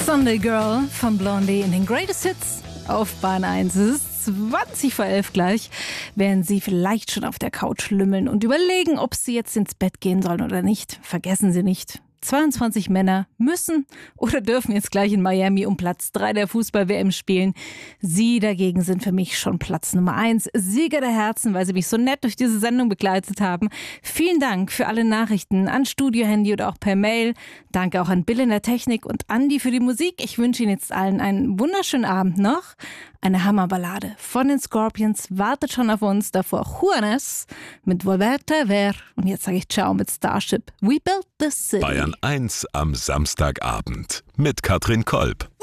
Sunday Girl von Blondie in den Greatest Hits auf Bahn 1. Es ist 20 vor 11 gleich, während Sie vielleicht schon auf der Couch lümmeln und überlegen, ob Sie jetzt ins Bett gehen sollen oder nicht. Vergessen Sie nicht, 22 Männer müssen oder dürfen jetzt gleich in Miami um Platz 3 der Fußball-WM spielen. Sie dagegen sind für mich schon Platz Nummer 1. Sieger der Herzen, weil Sie mich so nett durch diese Sendung begleitet haben. Vielen Dank für alle Nachrichten an Studio-Handy oder auch per Mail. Danke auch an Bill in der Technik und Andi für die Musik. Ich wünsche Ihnen jetzt allen einen wunderschönen Abend noch. Eine Hammerballade von den Scorpions wartet schon auf uns. Davor Juanes mit Volverte a Ver. Und jetzt sage ich Ciao mit Starship. We built the city. Bayern 1 am Samstagabend mit Katrin Kolb.